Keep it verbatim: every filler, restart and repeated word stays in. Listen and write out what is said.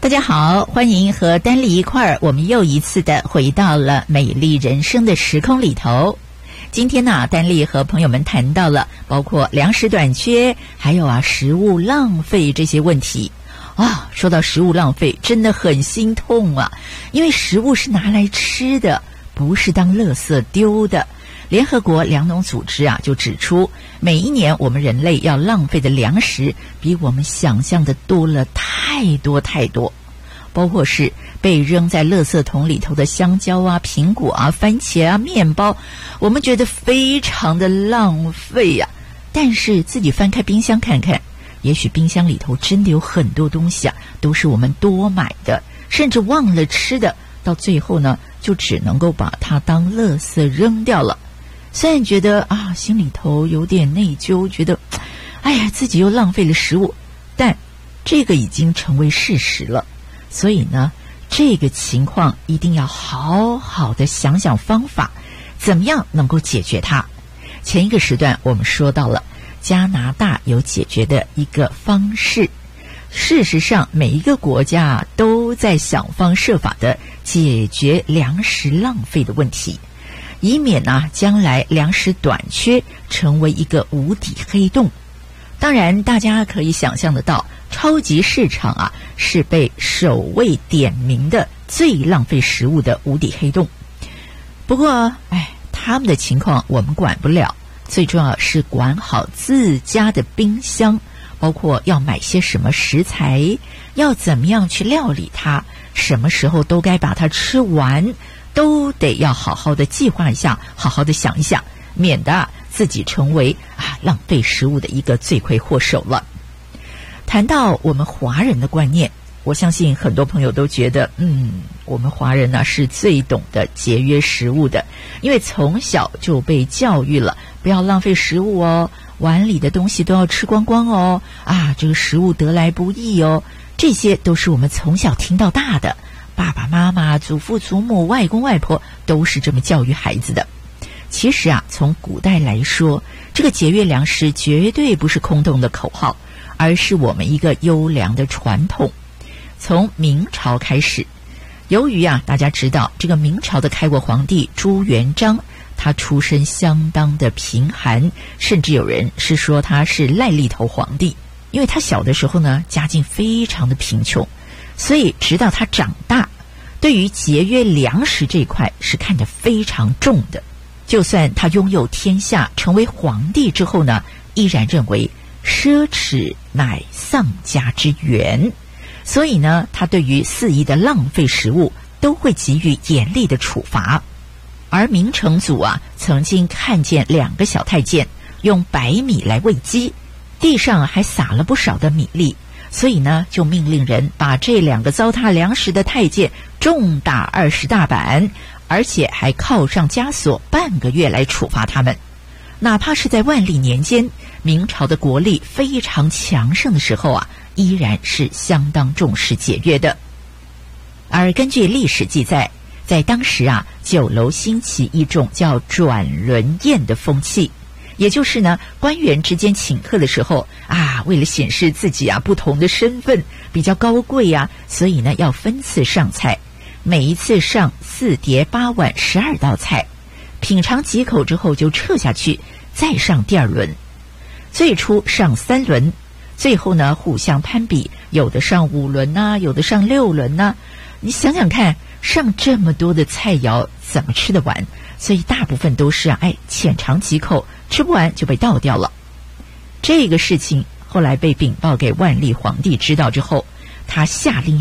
大家好，欢迎和丹丽一块儿，我们又一次的回到了美丽人生的时空里头。今天呢，丹丽和朋友们谈到了包括粮食短缺，还有啊食物浪费这些问题。啊，说到食物浪费，真的很心痛啊，因为食物是拿来吃的，不是当垃圾丢的。联合国粮农组织啊就指出，每一年我们人类要浪费的粮食比我们想象的多了太多太多，包括是被扔在垃圾桶里头的香蕉啊、苹果啊、番茄啊、面包，我们觉得非常的浪费啊。但是自己翻开冰箱看看，也许冰箱里头真的有很多东西啊，都是我们多买的，甚至忘了吃的，到最后呢，就只能够把它当垃圾扔掉了。虽然觉得啊，心里头有点内疚，觉得哎呀，自己又浪费了食物，但这个已经成为事实了。所以呢，这个情况一定要好好的想想方法，怎么样能够解决它。前一个时段我们说到了加拿大有解决的一个方式，事实上每一个国家都在想方设法的解决粮食浪费的问题，以免啊将来粮食短缺成为一个无底黑洞。当然大家可以想象得到，超级市场啊是被首位点名的最浪费食物的无底黑洞。不过哎，他们的情况我们管不了，最重要是管好自家的冰箱，包括要买些什么食材，要怎么样去料理它，什么时候都该把它吃完，都得要好好的计划一下，好好的想一想，免得自己成为啊浪费食物的一个罪魁祸首了。谈到我们华人的观念，我相信很多朋友都觉得嗯，我们华人呢是最懂得节约食物的，因为从小就被教育了不要浪费食物哦，碗里的东西都要吃光光哦，啊这个食物得来不易哦，这些都是我们从小听到大的，爸爸妈妈、祖父祖母、外公外婆都是这么教育孩子的。其实啊，从古代来说，这个节约粮食绝对不是空洞的口号，而是我们一个优良的传统。从明朝开始，由于啊大家知道这个明朝的开国皇帝朱元璋，他出身相当的贫寒，甚至有人是说他是癞痢头皇帝，因为他小的时候呢家境非常的贫穷，所以直到他长大，对于节约粮食这一块是看得非常重的。就算他拥有天下，成为皇帝之后呢，依然认为奢侈乃丧家之源，所以呢，他对于肆意的浪费食物都会给予严厉的处罚。而明成祖啊，曾经看见两个小太监用白米来喂鸡，地上还撒了不少的米粒，所以呢，就命令人把这两个糟蹋粮食的太监重打二十大板，而且还铐上枷锁半个月来处罚他们。哪怕是在万历年间，明朝的国力非常强盛的时候啊，依然是相当重视节约的。而根据历史记载，在当时啊，酒楼兴起一种叫转轮宴的风气，也就是呢，官员之间请客的时候啊，为了显示自己啊不同的身份比较高贵啊，所以呢要分次上菜，每一次上四碟八碗十二道菜，品尝几口之后就撤下去，再上第二轮。最初上三轮，最后呢互相攀比，有的上五轮啊，有的上六轮啊。你想想看，上这么多的菜肴怎么吃得完？所以大部分都是啊，哎，浅尝几口，吃不完就被倒掉了。这个事情后来被禀报给万历皇帝知道之后，他下令